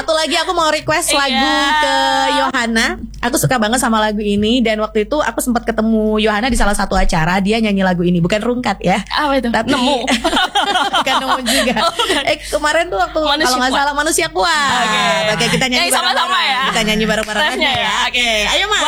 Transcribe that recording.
satu lagi aku mau request lagu ke Yohana. Aku suka banget sama lagu ini. Dan waktu itu aku sempat ketemu Yohana di salah satu acara. Dia nyanyi lagu ini, bukan Rungkat ya. Apa itu? Tapi Nemu. bukan nemu juga. Kemarin tuh waktu kalau nggak salah Manusia Kuat. Oke, kita nyanyi sama-sama ya. Kita nyanyi bareng-bareng ya. Oke, ayo Mas.